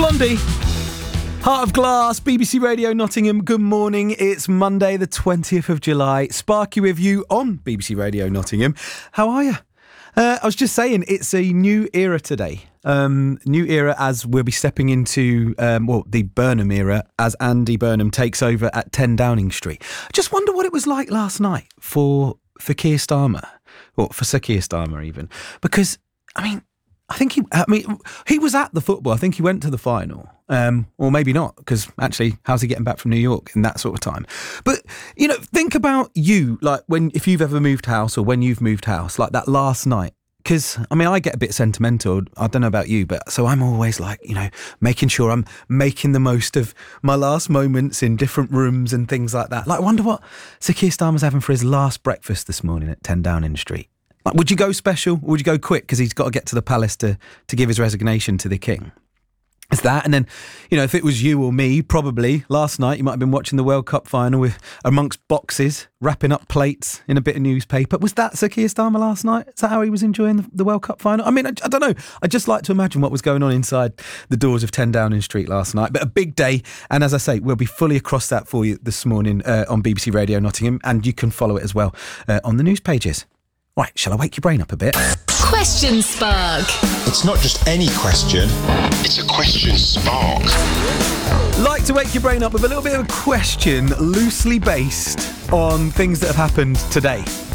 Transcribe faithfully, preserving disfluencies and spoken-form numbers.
Blondie. Heart of Glass, B B C Radio Nottingham. Good morning. It's Monday, the twentieth of July. Sparky with you on B B C Radio Nottingham. How are you? Uh, I was just saying, it's a new era today. Um, new era as we'll be stepping into, um, well, the Burnham era as Andy Burnham takes over at ten Downing Street. I just wonder what it was like last night for, for Keir Starmer, or for Sir Keir Starmer even. Because, I mean, I think he, I mean, he was at the football. I think he went to the final. Um, or maybe not, because actually, how's he getting back from New York in that sort of time? But, you know, think about you, like when, if you've ever moved house or when you've moved house, like that last night. Because, I mean, I get a bit sentimental. I don't know about you, but so I'm always like, you know, making sure I'm making the most of my last moments in different rooms and things like that. Like, I wonder what Sir Keir Starmer's having for his last breakfast this morning at ten Downing Street. Like, would you go special or would you go quick because he's got to get to the palace to, to give his resignation to the king? It's that. And then, you know, if it was you or me, probably last night you might have been watching the World Cup final with amongst boxes, wrapping up plates in a bit of newspaper. Was that Sir Keir Starmer last night? Is that how he was enjoying the, the World Cup final? I mean, I, I don't know. I just like to imagine what was going on inside the doors of ten Downing Street last night. But a big day. And as I say, we'll be fully across that for you this morning uh, on B B C Radio Nottingham. And you can follow it as well uh, on the news pages. Right, shall I wake your brain up a bit? Question Spark. It's not just any question, it's a question spark. Like to wake your brain up with a little bit of a question loosely based on things that have happened today.